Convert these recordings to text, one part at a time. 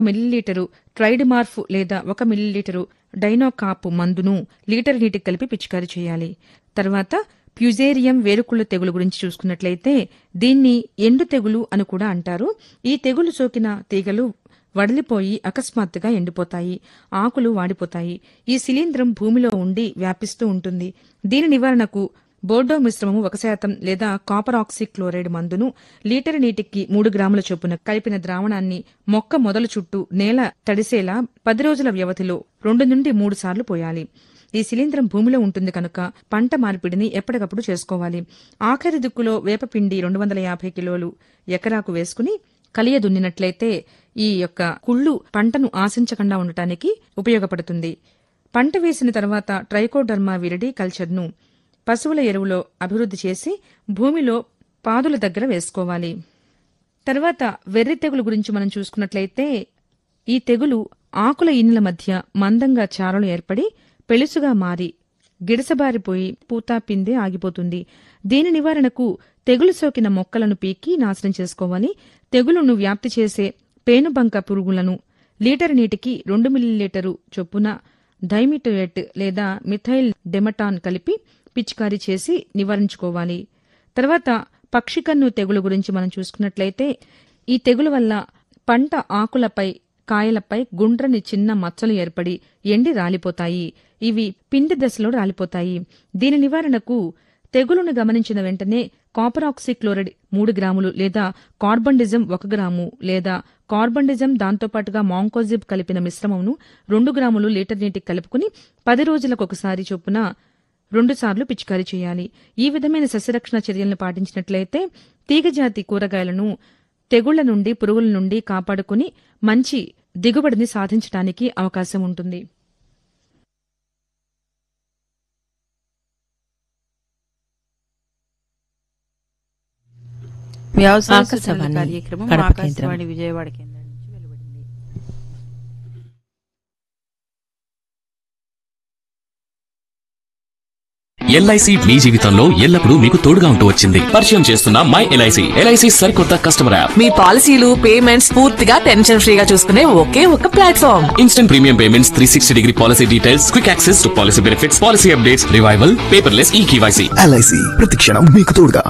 Millilitre ట్రైడ్మార్ఫ్ లేదా 1 millilitre dinocap మందును litre నీటికి కలిపి పిచికారీ చేయాలి. తర్వాత ప్యుజేరియం వేరుకుళ్ళు తెగులు గురించి చూసుకున్నట్లయితే దీన్ని ఎండు తెగులు అని కూడా అంటారు. ఈ తెగులు సోకిన తీగలు వడిలిపోయి అకస్మాత్తుగా ఎండిపోతాయి, ఆకులు వాడిపోతాయి. ఈ శిలీంధ్రం భూమిలో ఉండి వ్యాపిస్తూ ఉంటుంది. దీని నివారణకు బోర్డో మిశ్రమము 1% లేదా కాపర్ ఆక్సీక్లోరైడ్ మందును లీటర్ నీటికి 3 గ్రాముల చొప్పున కలిపిన ద్రావణాన్ని మొక్క మొదలు చుట్టూ నేల తడిసేలా 10 రోజుల వ్యవధిలో 2 నుండి 3 సార్లు పోయాలి. ఈ శిలీంధ్రం భూమిలో ఉంటుంది కనుక పంట మార్పిడిని ఎప్పటికప్పుడు చేసుకోవాలి. ఆఖరి దిక్కులో వేపపిండి 250 కిలోలు ఎకరాకు వేసుకుని కలియ దున్నినట్లయితే ఈ యొక్క కుళ్ళు పంటను ఆశించకుండా ఉండటానికి ఉపయోగపడుతుంది. పంట వేసిన తర్వాత ట్రైకోడర్మా విరిడి కల్చర్ను పశువుల ఎరువులో అభివృద్ధి చేసి భూమిలో పాదుల దగ్గర వేసుకోవాలి. తర్వాత వెర్రి తెగులు గురించి మనం చూసుకున్నట్లయితే ఈ తెగులు ఆకుల ఇనుల మధ్య మందంగా చారలు ఏర్పడి పెళుసుగా మారి గిడసబారిపోయి పూత పిందె ఆగిపోతుంది. దీని నివారణకు తెగులు సోకిన మొక్కలను పీకి నాశనం చేసుకోవాలి. తెగులును వ్యాప్తి చేసే పేనుబంక పురుగులను లీటర్ నీటికి 2 మిల్లీలీటరు చొప్పున థైమిటోయేట్ లేదా మిథైల్ డెమటాన్ కలిపి పిచికారీ చేసి నివారించుకోవాలి. తర్వాత పక్షికన్ను తెగులు గురించి మనం చూసుకున్నట్లయితే ఈ తెగులు వల్ల పంట ఆకులపై కాయలపై గుండ్రని చిన్న మచ్చలు ఏర్పడి ఎండి రాలిపోతాయి. ఇవి పిండి దశలో రాలిపోతాయి. దీని నివారణకు తెగులును గమనించిన వెంటనే కాపర్ ఆక్సీక్లోరైడ్ 3 గ్రాములు లేదా కార్బండిజం 1 గ్రాము లేదా కార్బండిజం దాంతోపాటుగా మాంకోజిబ్ కలిపిన మిశ్రమంను 2 గ్రాములు లీటర్ నీటికి కలుపుకుని 10 రోజులకొకసారి చొప్పున 2 సార్లు పిచికారీ చేయాలి. ఈ విధమైన సస్యరక్షణ చర్యలను పాటించినట్లయితే తీగజాతి కూరగాయలను తెగుళ్ల నుండి పురుగుల నుండి కాపాడుకుని మంచి దిగుబడిని సాధించడానికి అవకాశం ఉంటుంది. వ్యవసాయ కార్యక్రమం ఆకాశవాణి విజయవాడ కేంద్రం నుంచి వెలువడింది. ఎల్ఐసి మీ జీవితంలో ఎల్లప్పుడూ మీకు తోడుగా ఉంటూ వచ్చింది. పరిచయం చేస్తున్న మై ఎల్ఐసి. ఎల్ఐసి సరికొత్త కస్టమర్ యాప్. మీ పాలసీలు పేమెంట్స్ పూర్తిగా టెన్షన్ ఫ్రీగా చూసుకునే ఒకే ఒక platform. Instant premium payments, 360 degree policy details, quick access to policy benefits, policy updates, revival, paperless eKYC. LIC ప్రతిక్షణం మీకు తోడుగా.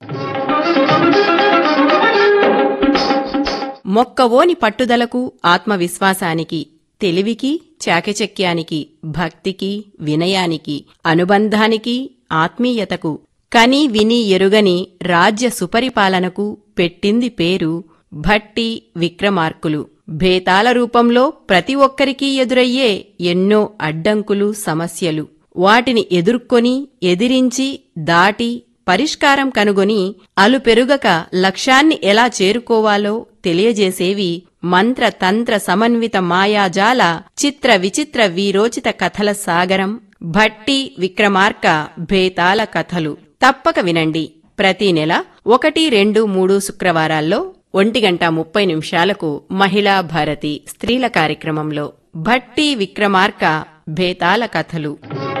మొక్కవోని పట్టుదలకు, ఆత్మవిశ్వాసానికి, తెలివికి, చాకచక్యానికి, భక్తికి, వినయానికి, అనుబంధానికి, ఆత్మీయతకు, కని విని ఎరుగని రాజ్య సుపరిపాలనకు పెట్టింది పేరు భట్టి విక్రమార్కులు. భేతాల రూపంలో ప్రతి ఒక్కరికీ ఎదురయ్యే ఎన్నో అడ్డంకులు, సమస్యలు, వాటిని ఎదుర్కొని, ఎదిరించి, దాటి పరిష్కారం కనుగొని అలుపెరుగక లక్ష్యాన్ని ఎలా చేరుకోవాలో తెలియజేసేవి మంత్ర తంత్ర సమన్విత మాయాజాల చిత్ర విచిత్ర వీరోచిత కథల సాగరం భట్టి విక్రమార్క భేతాల కథలు. తప్పక వినండి. ప్రతి నెల 1, 2, 3 శుక్రవారాల్లో 1:30 మహిళా భారతి స్త్రీల కార్యక్రమంలో భట్టి విక్రమార్క భేతాల కథలు.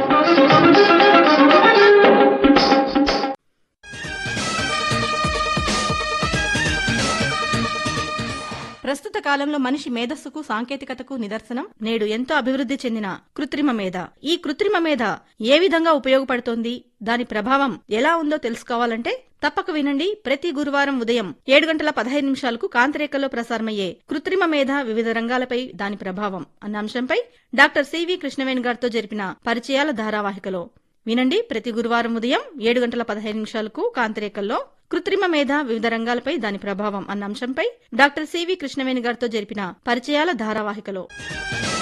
ప్రస్తుత కాలంలో మనిషి మేధస్సుకు, సాంకేతికతకు నిదర్శనం నేడు ఎంతో అభివృద్ధి చెందిన కృత్రిమ మేధ. ఈ కృత్రిమ మేధ ఏ విధంగా ఉపయోగపడుతోంది, దాని ప్రభావం ఎలా ఉందో తెలుసుకోవాలంటే తప్పక వినండి. ప్రతి గురువారం ఉదయం 7:15 కాంతిరేఖలో ప్రసారమయ్యే కృత్రిమ మేధ వివిధ రంగాలపై దాని ప్రభావం అన్న అంశంపై డాక్టర్ సివి కృష్ణవేణి గారితో జరిపిన పరిచయాల ధారావాహికలో వినండి. ప్రతి గురువారం ఉదయం 7:15 కాంతిరేఖల్లో కృత్రిమ మేధ వివిధ రంగాలపై దాని ప్రభావం అన్న అంశంపై డాక్టర్ సివి కృష్ణవేణి గారితో జరిపిన పరిచయాల ధారావాహికలో